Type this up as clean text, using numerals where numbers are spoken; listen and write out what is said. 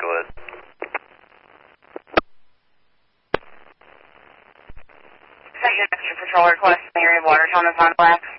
Go ahead. Second extra patrol request in the area of Watertown is on black.